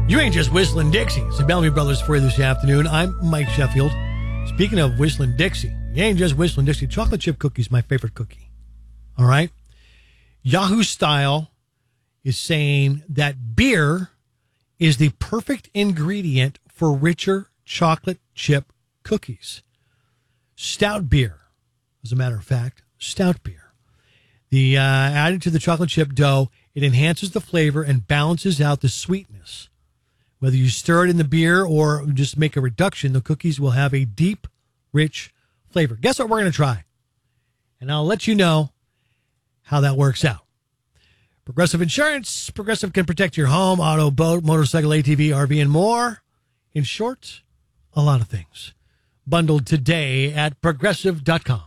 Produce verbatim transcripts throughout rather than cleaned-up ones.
You ain't just whistling Dixie. It's the Bellamy Brothers for you this afternoon. I'm Mike Sheffield. Speaking of whistling Dixie, you ain't just whistling Dixie. Chocolate chip cookie is my favorite cookie. All right? Yahoo Style is saying that beer is the perfect ingredient for richer chocolate chip cookies. Stout beer, as a matter of fact, stout beer. The uh, added to the chocolate chip dough, it enhances the flavor and balances out the sweetness. Whether you stir it in the beer or just make a reduction, the cookies will have a deep, rich flavor. Guess what we're going to try? And I'll let you know how that works out. Progressive Insurance. Progressive can protect your home, auto, boat, motorcycle, A T V, R V, and more. In short, a lot of things. Bundled today at progressive dot com.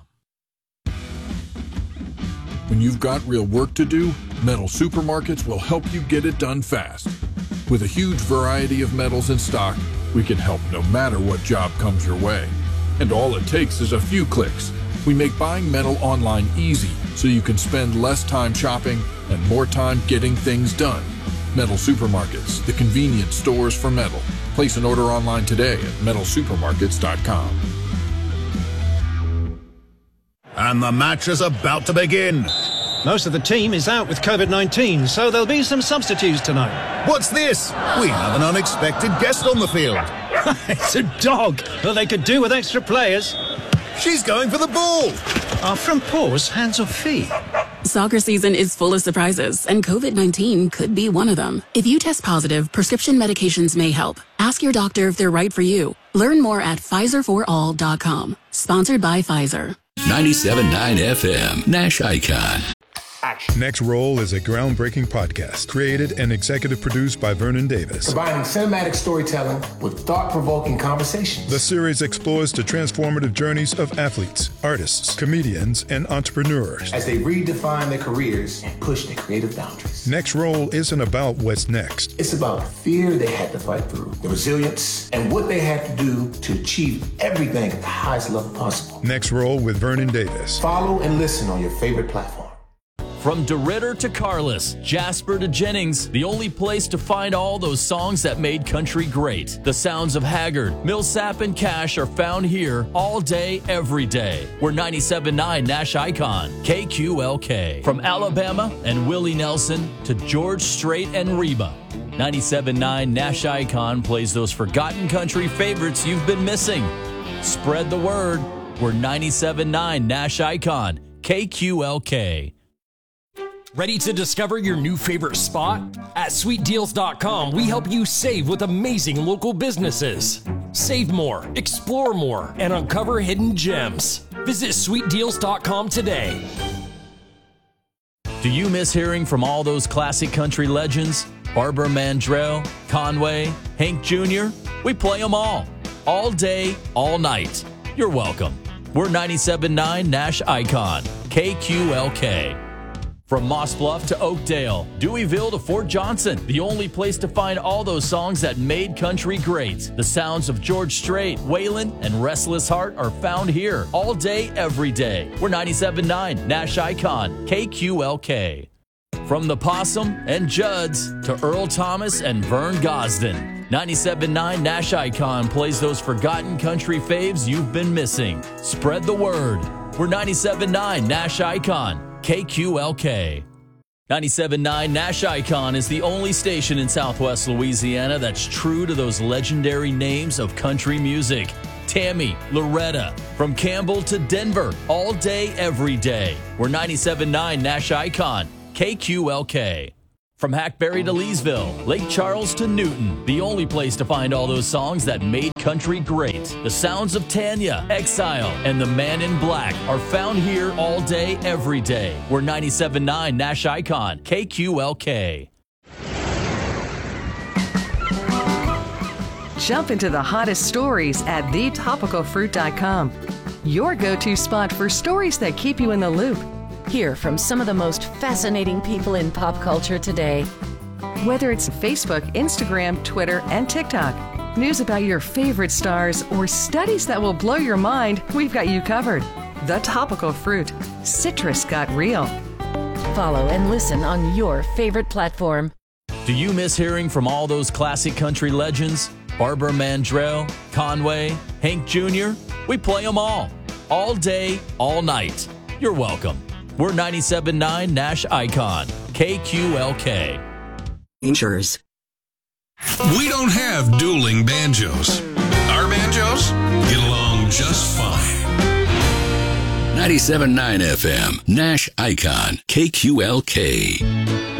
When you've got real work to do, Metal Supermarkets will help you get it done fast. With a huge variety of metals in stock, we can help no matter what job comes your way. And all it takes is a few clicks. We make buying metal online easy so you can spend less time shopping and more time getting things done. Metal Supermarkets, the convenience stores for metal. Place an order online today at metal supermarkets dot com. And the match is about to begin. Most of the team is out with COVID nineteen, so there'll be some substitutes tonight. What's this? We have an unexpected guest on the field. It's a dog. Well, they could do with extra players. She's going for the ball. Are front paws hands or feet? Soccer season is full of surprises, and COVID nineteen could be one of them. If you test positive, prescription medications may help. Ask your doctor if they're right for you. Learn more at Pfizer for all dot com. Sponsored by Pfizer. ninety-seven point nine F M, Nash Icon. Next Roll is a groundbreaking podcast created and executive produced by Vernon Davis. Combining cinematic storytelling with thought-provoking conversations. The series explores the transformative journeys of athletes, artists, comedians, and entrepreneurs as they redefine their careers and push their creative boundaries. Next Roll isn't about what's next. It's about the fear they had to fight through, the resilience, and what they had to do to achieve everything at the highest level possible. Next Roll with Vernon Davis. Follow and listen on your favorite platform. From DeRitter to Carlos, Jasper to Jennings, the only place to find all those songs that made country great. The sounds of Haggard, Millsap, and Cash are found here all day, every day. We're ninety-seven point nine Nash Icon, K Q L K. From Alabama and Willie Nelson to George Strait and Reba. ninety-seven point nine Nash Icon plays those forgotten country favorites you've been missing. Spread the word. We're ninety-seven point nine Nash Icon, K Q L K. Ready to discover your new favorite spot? At sweet deals dot com, we help you save with amazing local businesses. Save more, explore more, and uncover hidden gems. Visit sweet deals dot com today. Do you miss hearing from all those classic country legends? Barbara Mandrell, Conway, Hank Junior? We play them all. All day, all night. You're welcome. We're ninety-seven point nine Nash Icon, K Q L K. From Moss Bluff to Oakdale, Deweyville to Fort Johnson, the only place to find all those songs that made country great. The sounds of George Strait, Waylon, and Restless Heart are found here all day, every day. We're ninety-seven point nine Nash Icon, K Q L K. From the Possum and Judd's to Earl Thomas and Vern Gosden, ninety-seven point nine Nash Icon plays those forgotten country faves you've been missing. Spread the word. We're ninety-seven point nine Nash Icon, K Q L K. ninety-seven point nine Nash Icon is the only station in Southwest Louisiana that's true to those legendary names of country music. Tammy, Loretta, from Campbell to Denver, all day, every day. We're ninety-seven point nine Nash Icon, K Q L K. From Hackberry to Leesville, Lake Charles to Newton, the only place to find all those songs that made country great. The sounds of Tanya, Exile, and The Man in Black are found here all day, every day. We're ninety-seven point nine Nash Icon, K Q L K. Jump into the hottest stories at the topical fruit dot com. Your go-to spot for stories that keep you in the loop. Hear from some of the most fascinating people in pop culture today. Whether it's Facebook, Instagram, Twitter, and TikTok, news about your favorite stars, or studies that will blow your mind, we've got you covered. The Topical Fruit. Citrus got real. Follow and listen on your favorite platform. Do you miss hearing from all those classic country legends? Barbara Mandrell, Conway, Hank Junior? We play them all. All day, all night. You're welcome. We're ninety-seven point nine Nash Icon, K Q L K. Insurers. We don't have dueling banjos. Our banjos get along just fine. ninety-seven point nine F M, Nash Icon, K Q L K.